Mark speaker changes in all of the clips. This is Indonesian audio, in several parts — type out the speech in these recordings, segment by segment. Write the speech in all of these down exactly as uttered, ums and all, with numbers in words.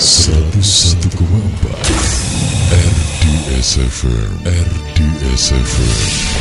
Speaker 1: seratus satu koma empat R D S F M, R D S F M.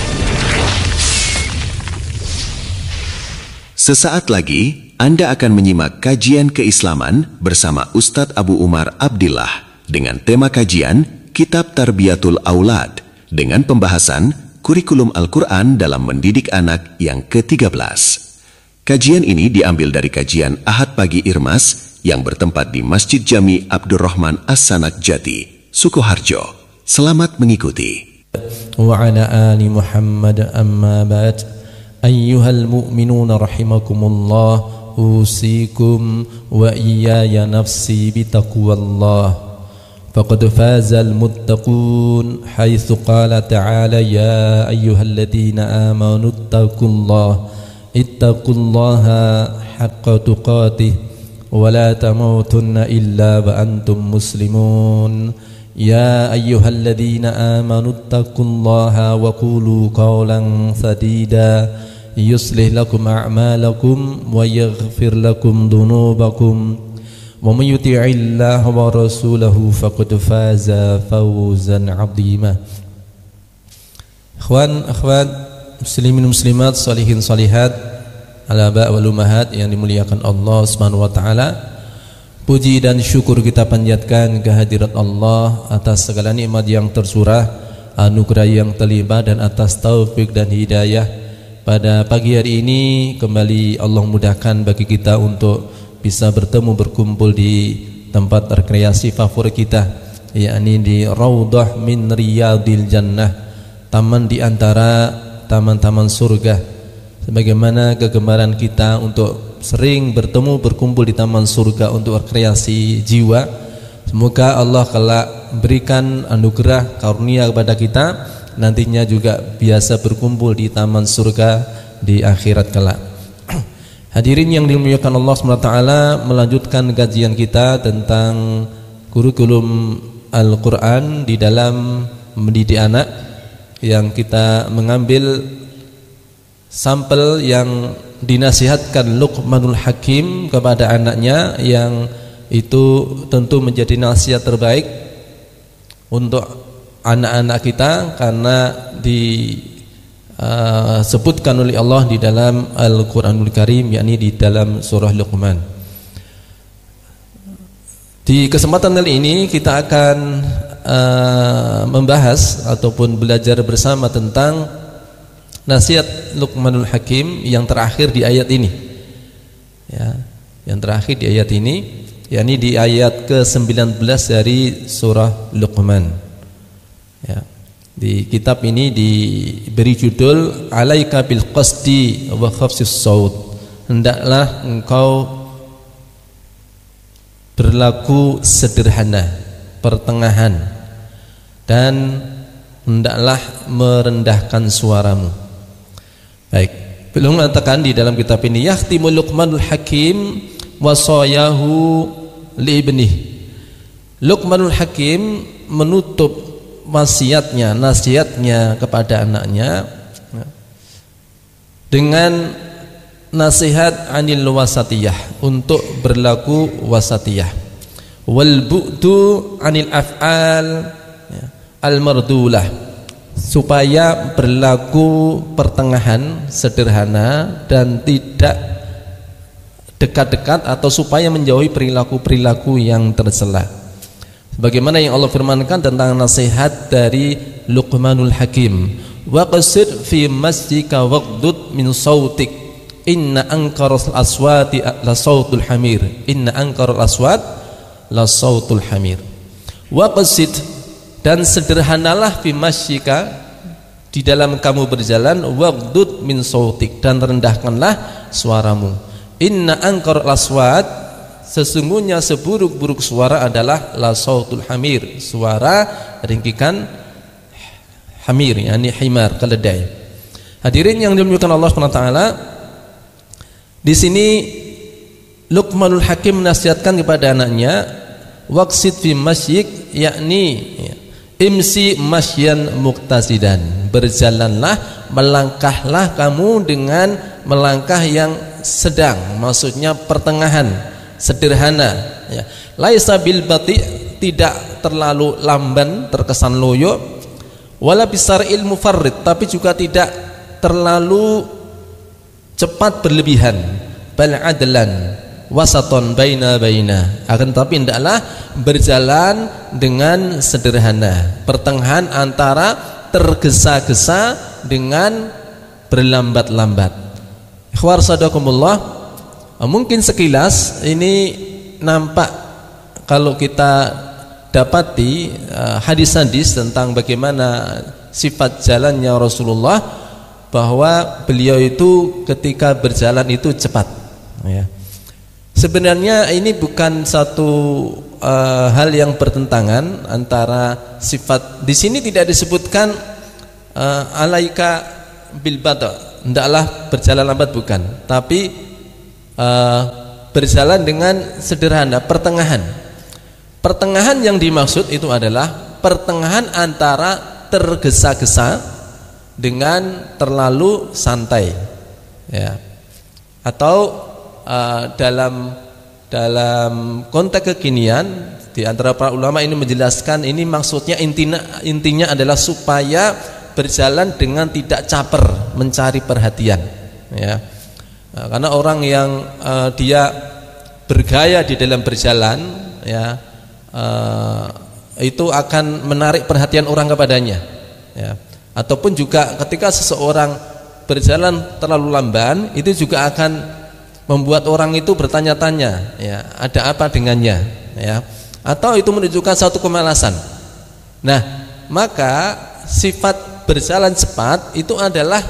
Speaker 2: Sesaat lagi Anda akan menyimak kajian keislaman bersama Ustadz Abu Umar Abdillah dengan tema kajian Kitab Tarbiyatul Aulad dengan pembahasan kurikulum Al-Quran dalam mendidik anak yang ke tiga belas. Kajian ini diambil dari kajian Ahad Pagi Irmas yang bertempat di Masjid Jami Abdurrahman As-Sanak Jati, Sukoharjo. Selamat mengikuti.
Speaker 3: Wa ala ali Muhammad amma ba'd. Ayyuhal mu'minuna rahimakumullah, usikum wa iyaya nafsi bitaqwallah. Faqad fazal muttaqun haitsu qala ta'ala ya ayyuhalladzina amanu ittaqullaha ittaqullaha haqqa tuqatih ولا تموتن إلا وأنتم مسلمون يا أيها الذين آمنوا اتقوا الله وقولوا قولا سديدا يصلح لكم أعمالكم ويغفر لكم ذنوبكم ومن يطع الله ورسوله فقد فاز فوزا عظيما. Ikhwan, akhwat, muslimin muslimat, salihin salihat, al-aba wal ummahat yang dimuliakan Allah Subhanahu wa taala. Puji dan syukur kita panjatkan kehadirat Allah atas segala nikmat yang tersurah, anugerah yang terlimpah dan atas taufik dan hidayah. Pada pagi hari ini kembali Allah mudahkan bagi kita untuk bisa bertemu berkumpul di tempat rekreasi favorit kita, yakni di Raudhah min Riyadil Jannah, taman di antara taman-taman surga. Sebagaimana kegemaran kita untuk sering bertemu berkumpul di taman surga untuk rekreasi jiwa, semoga Allah kelak berikan anugerah karunia kepada kita, nantinya juga biasa berkumpul di taman surga di akhirat kelak. Hadirin yang dimuliakan Allah subhanahu wa taala, melanjutkan kajian kita tentang kurikulum Al-Quran di dalam mendidik anak, yang kita mengambil sampel yang dinasihatkan Luqmanul Hakim kepada anaknya, yang itu tentu menjadi nasihat terbaik untuk anak-anak kita karena disebutkan uh, oleh Allah di dalam Al-Quranul Karim, yakni di dalam surah Luqman. Di kesempatan kali ini kita akan uh, membahas ataupun belajar bersama tentang nasihat Luqmanul Hakim yang terakhir di ayat ini, ya, yang terakhir di ayat ini, yakni di ayat ke sembilan belas dari surah Luqman. Ya, di kitab ini diberi judul Alaika bil qasdi wa khafsis saut. Hendaklah engkau berlaku sederhana, pertengahan, dan hendaklah merendahkan suaramu. Baik, beliau mengatakan di dalam kitab ini, yahtimul Luqmanul Hakim wasayahu li ibnih. Luqmanul Hakim menutup wasiatnya, nasihatnya kepada anaknya dengan nasihat anil wasatiyah, untuk berlaku wasatiyah, wal bu'du anil af'al al-mardulah, supaya berlaku pertengahan, sederhana, dan tidak dekat-dekat, atau supaya menjauhi perilaku-perilaku yang tercela. Sebagaimana yang Allah firmankan tentang nasihat dari Luqmanul Hakim, waqsid fi masjika waqdud min sautik inna ankaral aswati la sautul hamir inna ankaral aswat la sautul hamir. Waqsid, dan sederhanalah fi masyika, di dalam kamu berjalan, waqdud min sautik, dan rendahkanlah suaramu. Inna angkar aswat, sesungguhnya seburuk-buruk suara adalah la sautul hamir, suara ringkikan hamir, yakni himar, keledai. Hadirin yang dimuliakan Allah subhanahu wa taala, di sini Luqmanul Hakim menasihatkan kepada anaknya, waqsid fi masyik, yakni imsi masyan muqtasidan, berjalanlah, melangkahlah kamu dengan melangkah yang sedang, maksudnya pertengahan, sederhana, ya. Laisa bil bati, tidak terlalu lamban, terkesan loyo, wala bisaril mufarrid, tapi juga tidak terlalu cepat berlebihan, bal adlan wasaton baina baina, akan tapi hendaklah berjalan dengan sederhana, pertengahan antara tergesa-gesa dengan berlambat-lambat. Ikhwar sadakumullah, mungkin sekilas ini nampak kalau kita dapati hadis-hadis tentang bagaimana sifat jalannya Rasulullah, bahwa beliau itu ketika berjalan itu cepat, ya. Sebenarnya ini bukan satu uh, hal yang bertentangan antara sifat. Di sini tidak disebutkan uh, alaika bil bata, hendaklah berjalan lambat, bukan, tapi uh, berjalan dengan sederhana, pertengahan. Pertengahan yang dimaksud itu adalah pertengahan antara tergesa-gesa dengan terlalu santai, ya. Atau uh, dalam dalam konteks kekinian di antara para ulama ini menjelaskan, ini maksudnya intinya intinya adalah supaya berjalan dengan tidak caper mencari perhatian, ya. Nah, karena orang yang uh, dia bergaya di dalam berjalan, ya, uh, itu akan menarik perhatian orang kepadanya, ya. Ataupun juga ketika seseorang berjalan terlalu lamban, itu juga akan membuat orang itu bertanya-tanya, ya, ada apa dengannya, ya. Atau itu menunjukkan satu kemalasan. Nah, maka sifat berjalan cepat itu adalah,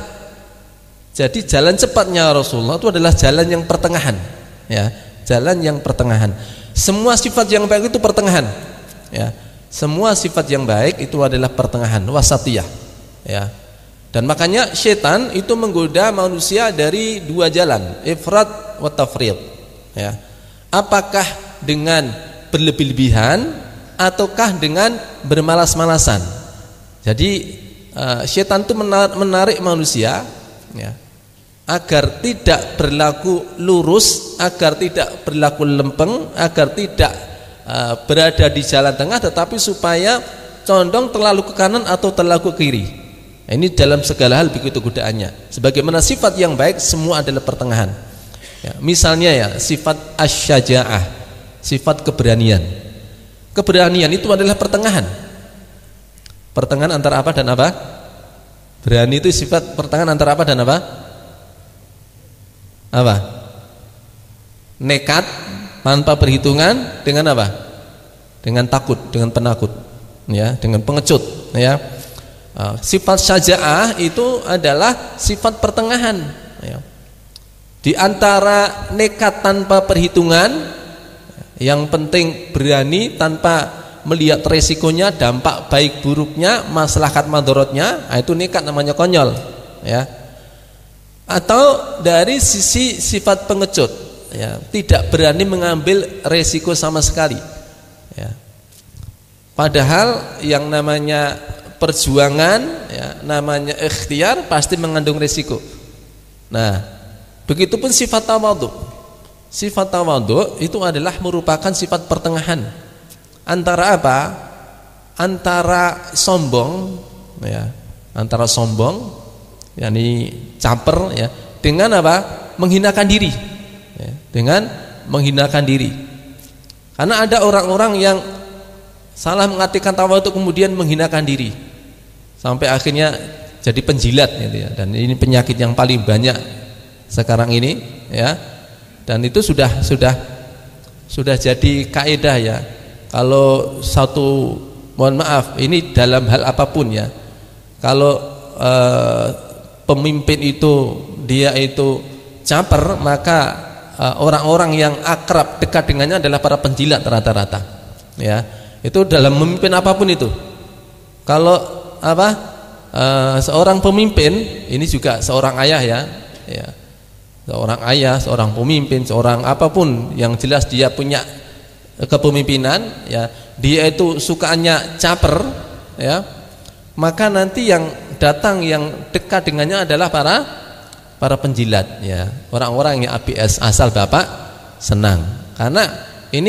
Speaker 3: jadi jalan cepatnya Rasulullah itu adalah jalan yang pertengahan, ya, jalan yang pertengahan. Semua sifat yang baik itu pertengahan, ya. Semua sifat yang baik itu adalah pertengahan, wasatiyah, ya. Dan makanya setan itu menggoda manusia dari dua jalan, ifrat wa tafrid, ya. Apakah dengan berlebih-lebihan ataukah dengan bermalas-malasan. Jadi uh, setan itu menarik, menarik manusia, ya, agar tidak berlaku lurus, agar tidak berlaku lempeng, agar tidak uh, berada di jalan tengah, tetapi supaya condong terlalu ke kanan atau terlalu ke kiri. Nah, ini dalam segala hal begitu godaannya. Sebagaimana sifat yang baik semua adalah pertengahan, ya. Misalnya, ya, sifat asy-syaja'ah, sifat keberanian. Keberanian itu adalah pertengahan. Pertengahan antara apa dan apa? Berani itu sifat pertengahan antara apa dan apa? Apa? Nekat tanpa perhitungan dengan apa? Dengan takut, dengan penakut, ya, dengan pengecut, ya. Sifat syaja'ah itu adalah sifat pertengahan, ya. Di antara nekat tanpa perhitungan, yang penting berani tanpa melihat resikonya, dampak baik buruknya, maslahat madorotnya, nah itu nekat, namanya konyol, ya. Atau dari sisi sifat pengecut, ya, tidak berani mengambil resiko sama sekali, ya. Padahal yang namanya perjuangan, ya, namanya ikhtiar pasti mengandung resiko. Nah, begitupun sifat tawadhu. Sifat tawadhu itu adalah merupakan sifat pertengahan antara apa? Antara sombong, ya, antara sombong, yakni caper, ya, dengan apa? Menghinakan diri, ya, dengan menghinakan diri. Karena ada orang-orang yang salah mengartikan tawadhu kemudian menghinakan diri, sampai akhirnya jadi penjilat, gitu ya. Dan ini penyakit yang paling banyak sekarang ini, ya. Dan itu sudah sudah sudah jadi kaidah, ya. Kalau satu, mohon maaf, ini dalam hal apapun, ya. Kalau eh, pemimpin itu dia itu caper, maka eh, orang-orang yang akrab dekat dengannya adalah para penjilat rata-rata, ya. Itu dalam memimpin apapun itu. Kalau apa? Uh, seorang pemimpin ini juga seorang ayah, ya, ya. Seorang ayah, seorang pemimpin, seorang apapun yang jelas dia punya kepemimpinan, ya. Dia itu sukanya caper, ya. Maka nanti yang datang yang dekat dengannya adalah para para penjilat, ya. Orang-orang yang A B S, asal bapak senang. Karena ini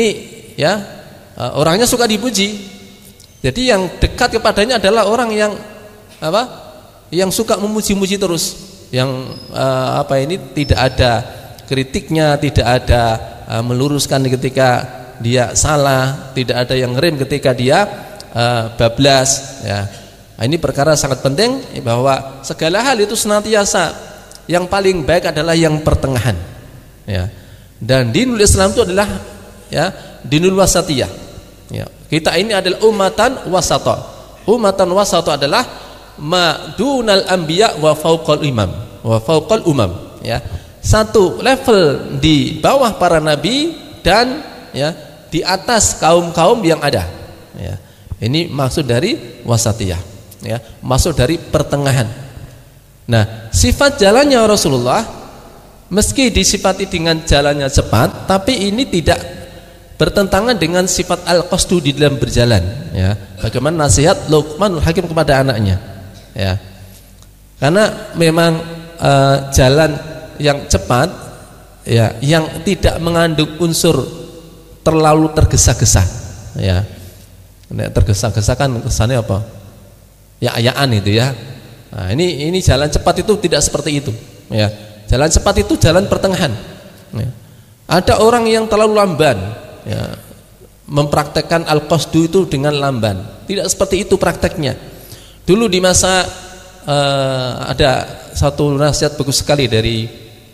Speaker 3: ya orangnya suka dipuji. Jadi yang dekat kepadanya adalah orang yang apa? Yang suka memuji-muji terus, yang uh, apa ini tidak ada kritiknya, tidak ada uh, meluruskan ketika dia salah, tidak ada yang ngerem ketika dia uh, bablas, ya. Nah, ini perkara sangat penting bahwa segala hal itu senantiasa yang paling baik adalah yang pertengahan, ya. Dan dinul Islam itu adalah ya dinul wasatiyah. Ya. Kita ini adalah umatan wasata. Umatan wasata adalah madunal anbiya wa fauqal imam wa fauqal umam, ya. Satu level di bawah para nabi dan ya di atas kaum-kaum yang ada, ya. Ini maksud dari wasatiyah, ya, maksud dari pertengahan. Nah, sifat jalannya Rasulullah meski disifati dengan jalannya cepat, tapi ini tidak bertentangan dengan sifat al-qasdu di dalam berjalan, ya. Bagaimana nasihat Luqmanul Hakim kepada anaknya, ya. Karena memang uh, jalan yang cepat, ya, yang tidak mengandung unsur terlalu tergesa-gesa, ya. Nek tergesa-gesa kan kesannya apa? Ya ayaan itu, ya. Nah, ini ini jalan cepat itu tidak seperti itu, ya. Jalan cepat itu jalan pertengahan, ya. Ada orang yang terlalu lamban, ya, mempraktekkan al-qasdu itu dengan lamban. Tidak seperti itu prakteknya. Dulu di masa uh, ada satu nasihat bagus sekali dari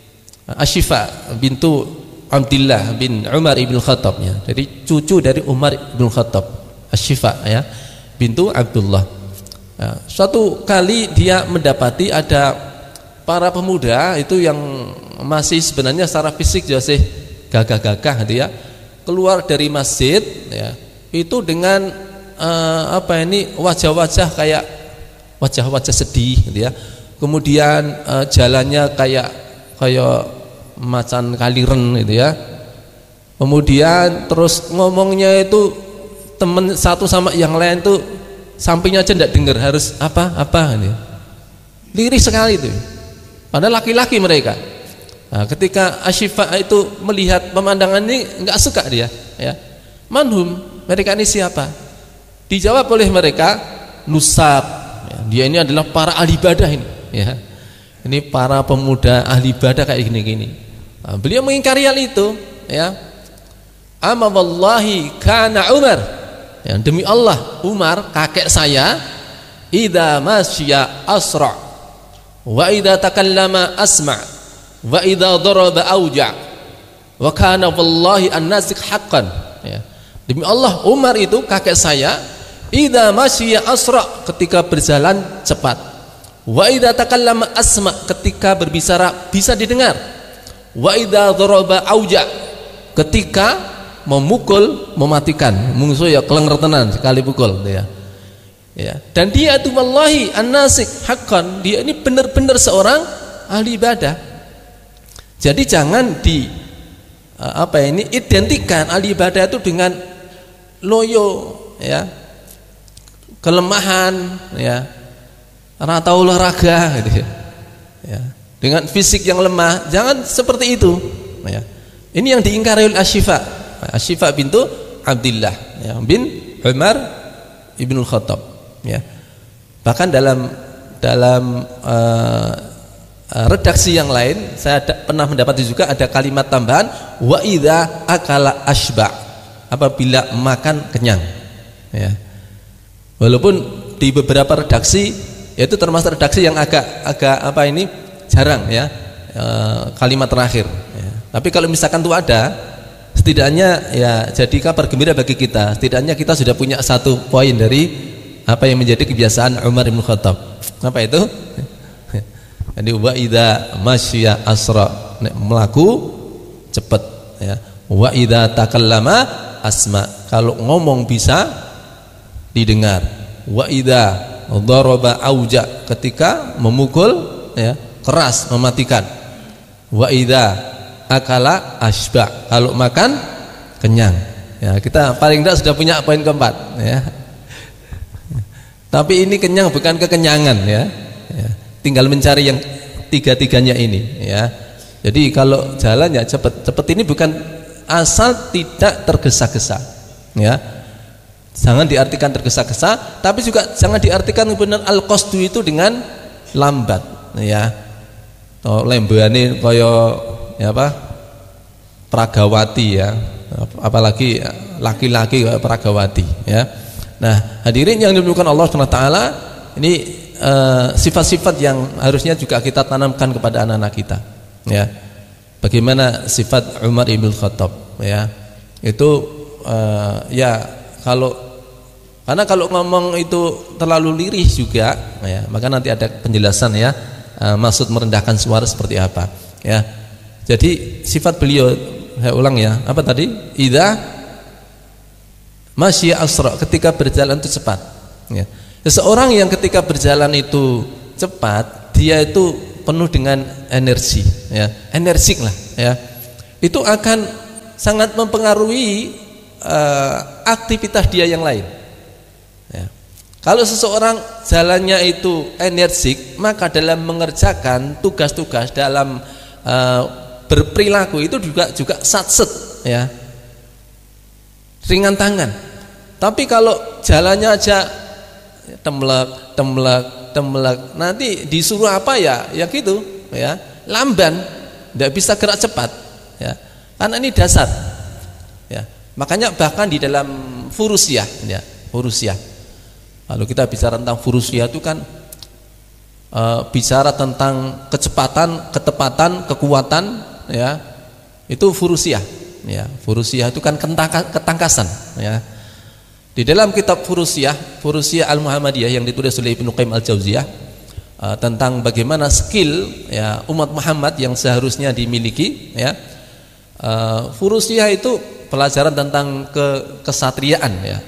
Speaker 3: Ashifa bintu Abdillah bin Umar ibn Khattab, ya. Jadi cucu dari Umar ibn Khattab, Ashifa, ya, bintu Abdullah. Nah, suatu kali dia mendapati ada para pemuda itu yang masih sebenarnya secara fisik masih gagah-gagah, gitu, ya, keluar dari masjid, ya, itu dengan uh, apa ini wajah-wajah kayak wajah-wajah sedih, gitu, ya. Kemudian uh, jalannya kayak kayak macan kaliren, gitu, ya. Kemudian terus ngomongnya itu temen satu sama yang lain tuh sampingnya aja tidak dengar, harus apa apa ini, lirih sekali itu. Padahal laki-laki mereka. Nah, ketika Ashifa itu melihat pemandangan ini nggak suka dia, ya. Manhum, mereka ini siapa? Dijawab oleh mereka, nusab, ya, dia ini adalah para ahli ibadah ini, ya. Ini para pemuda ahli ibadah kayak gini-gini. Nah, beliau mengingkari hal itu, ya. Amma wallahi kana Umar, ya, demi Allah Umar kakek saya, idza masya asra wa idza takallama asma' wa idza daraba auja wa kana wallahi an-nasik haqqan, ya. Demi Allah Umar itu kakek saya, idza masya asra ketika berjalan cepat, wa idza takallama asma ketika berbicara bisa didengar, wa idza daraba auja ketika memukul mematikan musuh, ya kelengertenan sekali pukul, ya. Ya, dan dia itu wallahi an-nasik haqqan, dia ini benar-benar seorang ahli ibadah. Jadi jangan di apa ini identikan ahli ibadah itu dengan loyo, ya, kelemahan, ya, rata olahraga, gitu, ya. Ya, dengan fisik yang lemah, jangan seperti itu, ya. Ini yang diingkari oleh Ashifa, Ashifa bintu Abdillah, ya, bin Umar ibnul Khattab, ya. Bahkan dalam dalam uh, uh, redaksi yang lain saya ada, pernah mendapati juga ada kalimat tambahan wa idza akala asba, apabila makan kenyang, ya. Walaupun di beberapa redaksi, yaitu termasuk redaksi yang agak agak apa ini jarang, ya, uh, kalimat terakhir, ya. Tapi kalau misalkan itu ada, setidaknya ya jadi kabar gembira bagi kita. Setidaknya kita sudah punya satu poin dari apa yang menjadi kebiasaan Umar bin Khattab. Apa itu? Jadi wa idza masya asra, nek melaku cepat, ya. Wa idza takallama asma, kalau ngomong bisa didengar. Wa idza daraba auja, ketika memukul, ya, keras mematikan. Wa idza akala asba, kalau makan kenyang, ya. Kita paling tidak sudah punya poin keempat, ya. Tapi ini kenyang bukan kekenyangan, ya, ya. Tinggal mencari yang tiga-tiganya ini, ya. Jadi kalau jalan ya cepat, cepat ini bukan asal tidak tergesa-gesa. Ya. Jangan diartikan tergesa-gesa, tapi juga jangan diartikan benar al-qasdu itu dengan lambat, ya. Oh, lembane kaya ya apa? Pragawati ya. Apalagi laki-laki kayak Pragawati, ya. Nah, hadirin yang dimuliakan Allah Subhanahu wa taala, ini uh, sifat-sifat yang harusnya juga kita tanamkan kepada anak-anak kita, ya. Bagaimana sifat Umar ibn Khattab, ya. Itu uh, ya kalau karena kalau ngomong itu terlalu lirih juga, ya, maka nanti ada penjelasan, ya, uh, maksud merendahkan suara seperti apa, ya. Jadi sifat beliau, saya ulang ya, apa tadi? Idza masya asra, ketika berjalan itu cepat, ya. Seseorang yang ketika berjalan itu cepat, dia itu penuh dengan energi, ya, energik lah, ya. Itu akan sangat mempengaruhi uh, aktivitas dia yang lain, ya. Kalau seseorang jalannya itu energik, maka dalam mengerjakan tugas-tugas, dalam uh, berperilaku itu juga juga satset, ya, ringan tangan. Tapi kalau jalannya aja temlek, temlek, temlek, nanti disuruh apa ya, ya gitu, ya, lamban, tidak bisa gerak cepat, ya, karena ini dasar, ya. Makanya bahkan di dalam furusiah, ya, furusiah. Kalau kita bicara tentang furusiah itu kan e, bicara tentang kecepatan, ketepatan, kekuatan, ya, itu furusiah, ya. Furusiah itu kan ketangkasan, ya. Di dalam kitab Furusiah, Furusiah Al-Muhammadiyah yang ditulis oleh Ibnu Qayyim Al-Jauziyah, uh, tentang bagaimana skill, ya, umat Muhammad yang seharusnya dimiliki, ya. Uh, Furusiah itu pelajaran tentang ke kesatriaan, ya.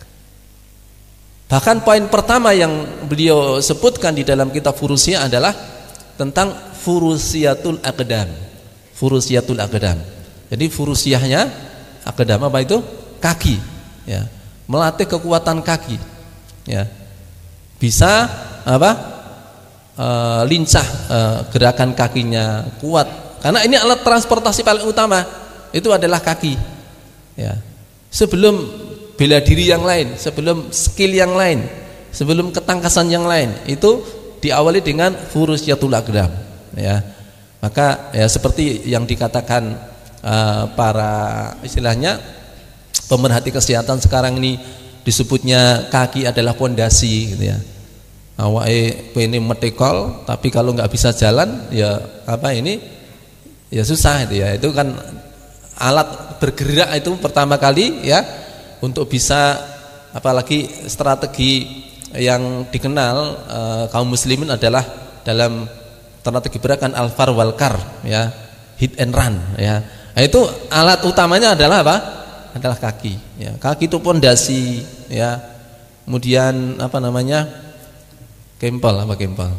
Speaker 3: Bahkan poin pertama yang beliau sebutkan di dalam kitab Furusiah adalah tentang Furusiyatul Aqdam. Furusiyatul Aqdam. Jadi furusiahnya aqdam apa itu? Kaki, ya. Melatih kekuatan kaki, ya, bisa apa e, lincah, e, gerakan kakinya kuat, karena ini alat transportasi paling utama itu adalah kaki, ya. Sebelum bela diri yang lain, sebelum skill yang lain, sebelum ketangkasan yang lain, itu diawali dengan furusiyatul aqdam, ya. Maka ya seperti yang dikatakan e, para istilahnya pemerhati kesehatan sekarang ini, disebutnya kaki adalah pondasi, gitu, ya. Awake ini metekol, tapi kalau nggak bisa jalan, ya apa ini, ya susah, itu ya. Itu kan alat bergerak itu pertama kali, ya, untuk bisa, apalagi strategi yang dikenal e, kaum muslimin adalah dalam strategi gerakan al-far wal kar, ya, hit and run, ya. Nah, itu alat utamanya adalah apa? Adalah kaki, ya. Kaki itu pondasi, ya. Kemudian apa namanya? Kempel, apa kempel?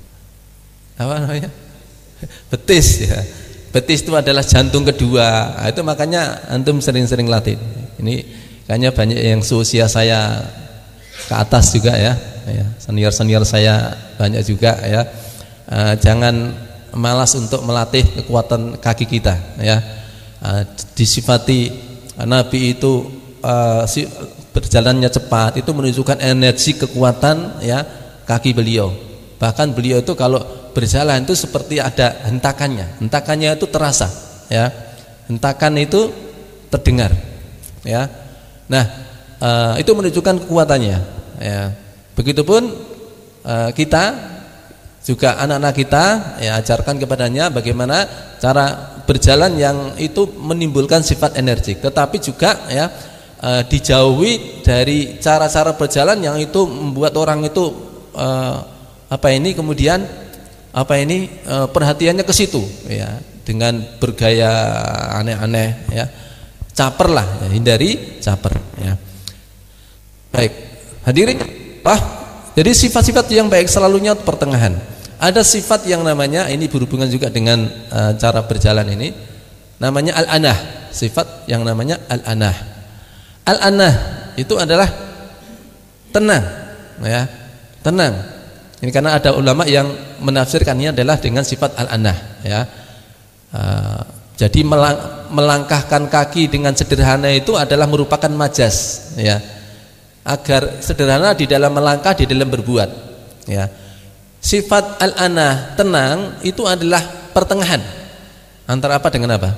Speaker 3: Apa namanya? Betis, ya. Betis itu adalah jantung kedua. Nah, itu makanya antum sering-sering latih. Ini kayaknya banyak yang seusia saya ke atas juga, ya. Ya, senior-senior saya banyak juga, ya. Uh, jangan malas untuk melatih kekuatan kaki kita, ya. Uh, disifati Nabi itu uh, si, berjalannya cepat, itu menunjukkan energi kekuatan, ya, kaki beliau. Bahkan beliau itu kalau berjalan itu seperti ada hentakannya, hentakannya itu terasa, ya, hentakan itu terdengar, ya. Nah, uh, itu menunjukkan kekuatannya, ya. Begitupun uh, kita juga anak-anak kita, ya, ajarkan kepadanya bagaimana cara berjalan yang itu menimbulkan sifat energik, tetapi juga, ya, e, dijauhi dari cara-cara berjalan yang itu membuat orang itu e, apa ini kemudian apa ini e, perhatiannya ke situ, ya, dengan bergaya aneh-aneh, ya, caper lah, ya, hindari caper, ya. Baik, hadirin, ah, jadi sifat-sifat yang baik selalunya pertengahan. Ada sifat yang namanya, ini berhubungan juga dengan uh, cara berjalan ini, namanya al-anah. Sifat yang namanya al-anah. Al-anah itu adalah tenang, ya, tenang. Ini karena ada ulama yang menafsirkannya adalah dengan sifat al-anah, ya. Uh, Jadi melang, melangkahkan kaki dengan sederhana itu adalah merupakan majas, ya. Agar sederhana di dalam melangkah, di dalam berbuat, ya. Sifat al-anah, tenang, itu adalah pertengahan antara apa dengan apa?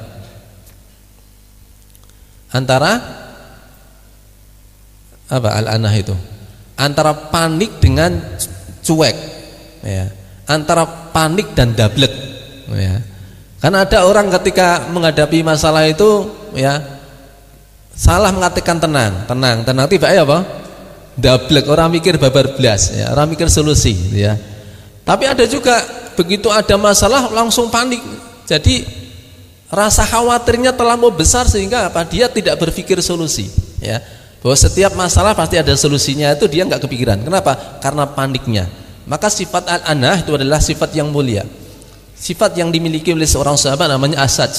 Speaker 3: Antara apa al-anah itu? Antara panik dengan cuek, ya. Antara panik dan dablek, ya. Karena ada orang ketika menghadapi masalah itu, ya, salah mengatakan tenang, tenang, tenang, tiba-tiba apa? Dablek, orang mikir babar blas, ya, orang mikir solusi, ya. Tapi ada juga begitu ada masalah langsung panik. Jadi rasa khawatirnya terlalu besar sehingga apa? Dia tidak berpikir solusi, ya. Bahwa setiap masalah pasti ada solusinya, itu dia nggak kepikiran. Kenapa? Karena paniknya. Maka sifat al-anah itu adalah sifat yang mulia. Sifat yang dimiliki oleh seorang sahabat namanya Asad,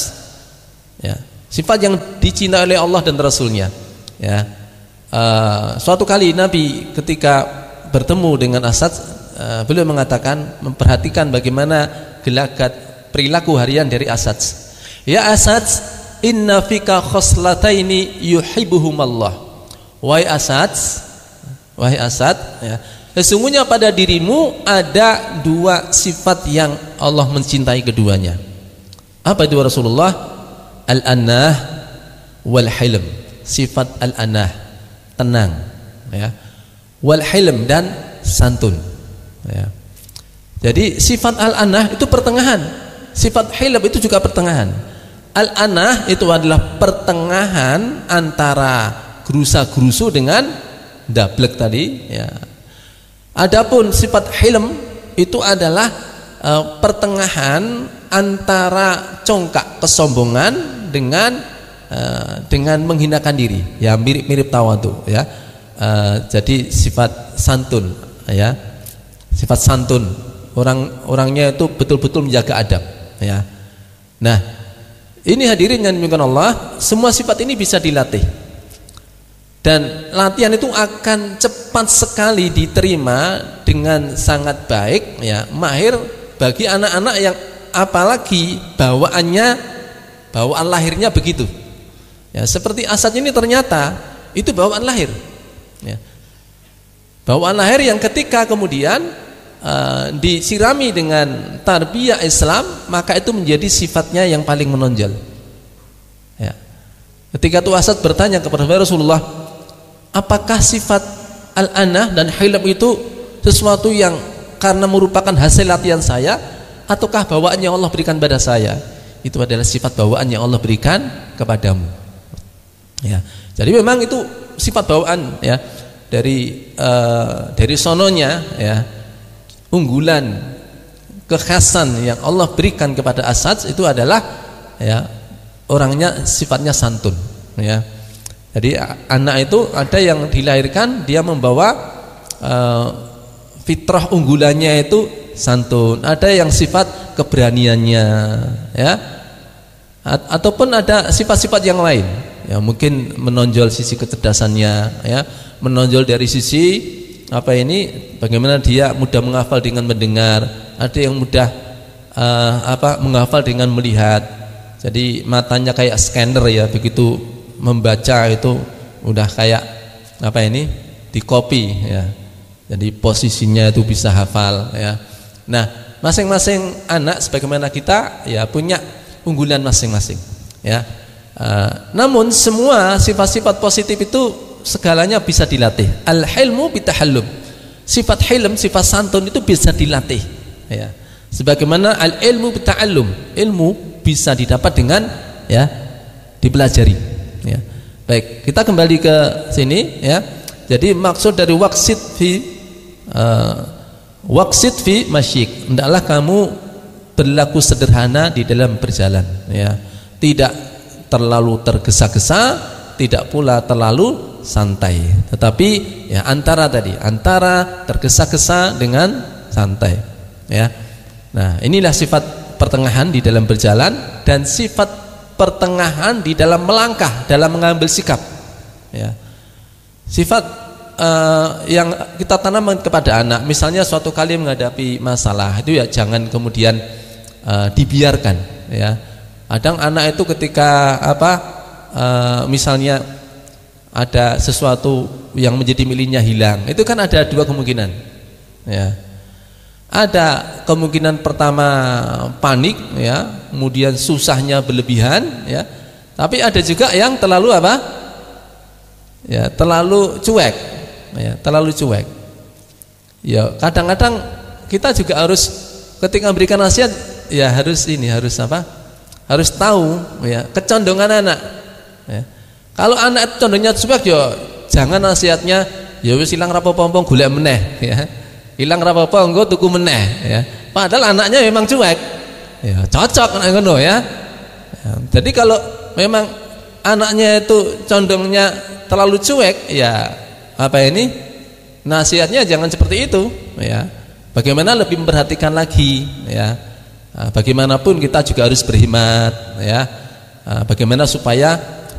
Speaker 3: ya. Sifat yang dicintai oleh Allah dan Rasulnya, ya. Uh, suatu kali Nabi ketika bertemu dengan Asad, uh, beliau mengatakan, memperhatikan bagaimana gelagat perilaku harian dari Asad. Ya Asad, inna fika khoslataini yuhibbuhumallah. Wahai Asad, wahai Asad, ya, sesungguhnya pada dirimu ada dua sifat yang Allah mencintai keduanya. Apa itu Rasulullah? Al-anah wal hilm. Sifat al-anah, tenang, ya. Wal hilm, dan santun, ya. Jadi sifat al-anah itu pertengahan, sifat hilm itu juga pertengahan. Al-anah itu adalah pertengahan antara gerusa-gerusu dengan dablek tadi, ya. Adapun sifat hilm itu adalah e, pertengahan antara congkak kesombongan dengan e, dengan menghinakan diri, ya, mirip-mirip tawadhu, ya. E, jadi sifat santun, ya. Sifat santun, orang-orangnya itu betul-betul menjaga adab, ya. Nah, ini hadirin yang dimuliakan Allah, semua sifat ini bisa dilatih. Dan latihan itu akan cepat sekali diterima dengan sangat baik, ya, mahir bagi anak-anak yang apalagi bawaannya, bawaan lahirnya begitu, ya. Seperti Asad ini ternyata itu bawaan lahir, ya. Bawaan lahir yang ketika kemudian uh, disirami dengan tarbiyah Islam, maka itu menjadi sifatnya yang paling menonjol, ya. Ketika itu Asad bertanya kepada Rasulullah, apakah sifat al-anah dan hilm itu sesuatu yang karena merupakan hasil latihan saya, ataukah bawaan yang Allah berikan pada saya? Itu adalah sifat bawaan yang Allah berikan kepadamu, ya. Jadi memang itu sifat bawaan, ya, dari uh, dari sononya, ya, unggulan, kekhasan yang Allah berikan kepada Asad itu adalah, ya, orangnya sifatnya santun, ya. Jadi anak itu ada yang dilahirkan dia membawa uh, fitrah unggulannya itu santun, ada yang sifat keberaniannya, ya, A ataupun ada sifat-sifat yang lain, ya, mungkin menonjol sisi kecerdasannya, ya, menonjol dari sisi apa ini, bagaimana dia mudah menghafal dengan mendengar, ada yang mudah uh, apa menghafal dengan melihat. Jadi matanya kayak scanner, ya, begitu membaca itu udah kayak apa ini, di copy, ya. Jadi posisinya itu bisa hafal, ya. Nah, masing-masing anak sebagaimana kita, ya, punya unggulan masing-masing, ya. Uh, namun semua sifat-sifat positif itu segalanya bisa dilatih. Al-hilmu bitahallum. Sifat hilm, sifat santun itu bisa dilatih, ya. Sebagaimana al-ilmu bita'allum. Ilmu bisa didapat dengan, ya, dipelajari. Ya. Baik, kita kembali ke sini, ya. Jadi maksud dari waqsid fi uh, waqsid fi masyik, hendaklah kamu berlaku sederhana di dalam berjalan, ya. Tidak terlalu tergesa-gesa, tidak pula terlalu santai. Tetapi, ya, antara tadi, antara tergesa-gesa dengan santai, ya. Nah, inilah sifat pertengahan di dalam berjalan dan sifat pertengahan di dalam melangkah, dalam mengambil sikap, ya. Sifat uh, yang kita tanamkan kepada anak, misalnya suatu kali menghadapi masalah itu, ya, jangan kemudian uh, dibiarkan, ya. Kadang anak itu ketika apa e, misalnya ada sesuatu yang menjadi miliknya hilang, itu kan ada dua kemungkinan. Ya. Ada kemungkinan pertama panik, ya, kemudian susahnya berlebihan, ya. Tapi ada juga yang terlalu apa? Ya, terlalu cuek, ya, terlalu cuek. Ya, kadang-kadang kita juga harus ketika memberikan nasihat, ya harus ini, harus apa? Harus tahu, ya, kecondongan anak. Ya. Kalau anak condongnya cuek, ya jangan nasihatnya, ya wis ilang rapopo-pompong golek meneh, ya. Ilang rapopo engko tuku meneh, ya. Padahal anaknya memang cuek. Ya, cocok nek ngono, ya. Ya. Jadi kalau memang anaknya itu condongnya terlalu cuek, ya apa ini? Nasihatnya jangan seperti itu, ya. Bagaimana lebih memperhatikan lagi, ya. Nah, bagaimanapun kita juga harus berhemat, ya. Nah, bagaimana supaya